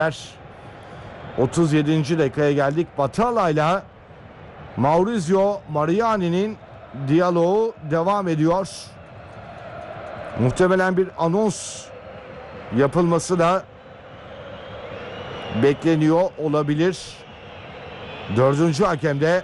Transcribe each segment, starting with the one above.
37. dakikaya geldik. Batala'yla Maurizio Mariani'nin diyaloğu devam ediyor. Muhtemelen bir anons yapılması da bekleniyor olabilir. Dördüncü hakem de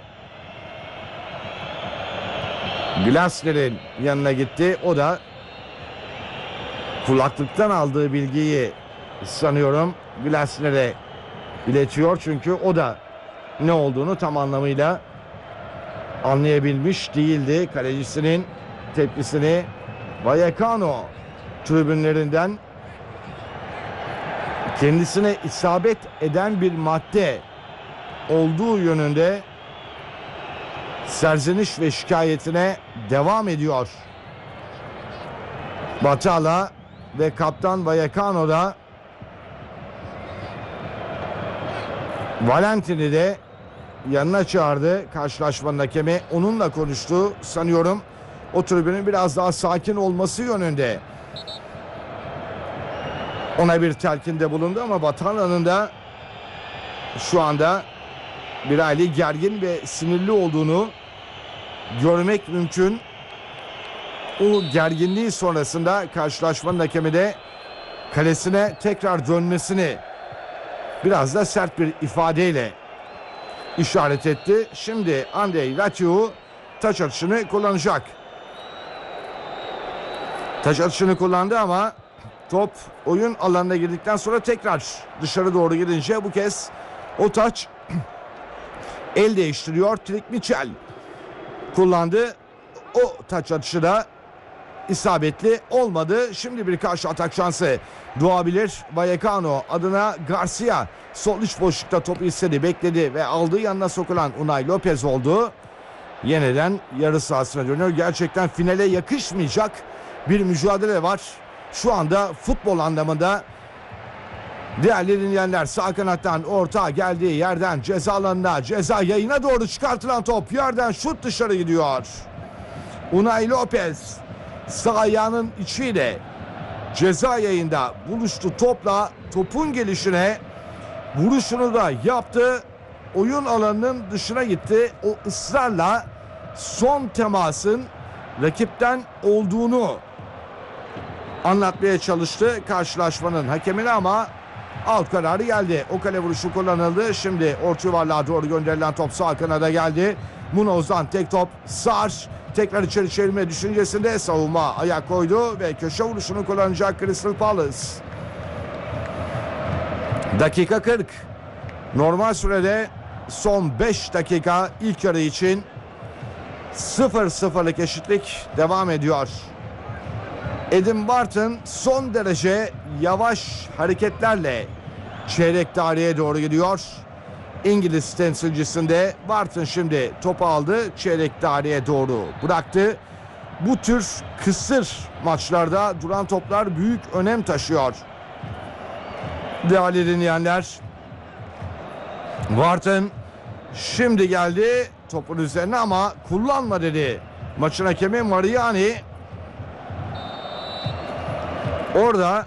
Glasner'in yanına gitti. O da kulaklıktan aldığı bilgiyi sanıyorum Glasner'e iletiyor. Çünkü o da ne olduğunu tam anlamıyla anlayabilmiş değildi. Kalecisinin tepkisini Vallecano tribünlerinden kendisine isabet eden bir madde olduğu yönünde serzeniş ve şikayetine devam ediyor. Batala ve kaptan Vallecano da Valentin'i de yanına çağırdı karşılaşmanın hakemi. Onunla konuştu. Sanıyorum o tribünün biraz daha sakin olması yönünde ona bir telkinde bulundu ama Batala'nın da şu anda bir hayli gergin ve sinirli olduğunu görmek mümkün. O gerginliği sonrasında karşılaşmanın hakemi de kalesine tekrar dönmesini biraz da sert bir ifadeyle işaret etti. Şimdi Andrei Ratiu taç atışını kullanacak. Taç atışını kullandı ama top oyun alanına girdikten sonra tekrar dışarı doğru gidince bu kez o taç el değiştiriyor. Trik Mitchell kullandı. O taç atışı da isabetli olmadı. Şimdi bir karşı atak şansı doğabilir. Vallecano adına Garcia sol iç boşlukta topu istedi, bekledi ve aldığı yanına sokulan Unai Lopez oldu. Yeniden yarı sahasına dönüyor. Gerçekten finale yakışmayacak bir mücadele var. Şu anda futbol anlamında. Değerli dinleyenler, sağ kanattan orta geldiği yerden ceza alanına, ceza yayına doğru çıkartılan top yerden şut dışarı gidiyor. Unai Lopez sağ ayağının içiyle ceza yayında buluştu topla, topun gelişine vuruşunu da yaptı. Oyun alanının dışına gitti. O ısrarla son temasın rakipten olduğunu anlatmaya çalıştı karşılaşmanın hakemine ama alt kararı geldi. O kale vuruşu kullanıldı. Şimdi orta yuvarlığa doğru gönderilen top sağ kanada geldi. Munoz'dan tek top. Sar tekrar içeri çevirme düşüncesinde savunma ayak koydu ve köşe vuruşunu kullanacak Crystal Palace. Dakika 40. Normal sürede son 5 dakika ilk yarı için 0-0'lık eşitlik devam ediyor. Adam Wharton son derece yavaş hareketlerle çeyrek tarihe doğru gidiyor. İngiliz temsilcisinde Wharton şimdi topu aldı, çeyrek tarihe doğru bıraktı. Bu tür kısır maçlarda duran toplar büyük önem taşıyor. Değerli dinleyenler, Wharton şimdi geldi topun üzerine ama kullanma dedi maçın hakemi Mariani. Orada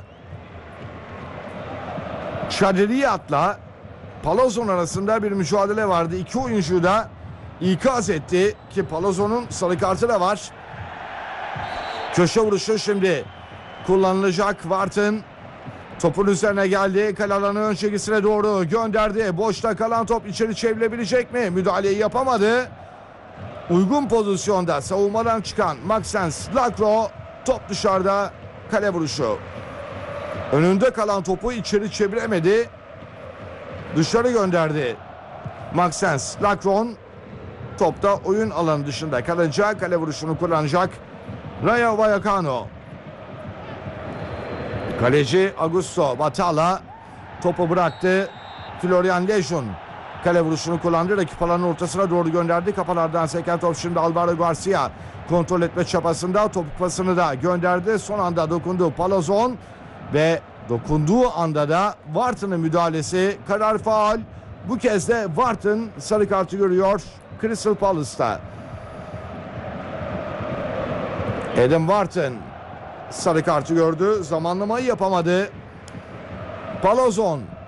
Çadiriyat'la Palazon arasında bir mücadele vardı. İki oyuncuyu da ikaz etti ki Palazon'un sarı kartı da var. Köşe vuruşu şimdi kullanılacak. Wharton topun üzerine geldi. Kale alanı ön çizgisine doğru gönderdi. Boşta kalan top içeri çevrilebilecek mi? Müdahaleyi yapamadı. Uygun pozisyonda savunmadan çıkan Maxence Lacroix, top dışarıda, kale vuruşu. Önünde kalan topu içeri çeviremedi. Dışarı gönderdi. Maxence Lacroix topta oyun alanı dışında kalacak. Kale vuruşunu kullanacak Rayo Vallecano. Kaleci Augusto Batala topu bıraktı. Florian Lejeune kale vuruşunu kullandı. Rakip alanın ortasına doğru gönderdi. Kafalardan seken top şimdi Alvaro Garcia kontrol etme çabasında topu pasını da gönderdi. Son anda dokundu Palazon ve dokunduğu anda da Wharton'ın müdahalesi, karar faul. Bu kez de Wharton sarı kartı görüyor Crystal Palace'ta. Adam Wharton sarı kartı gördü. Zamanlamayı yapamadı. Palazon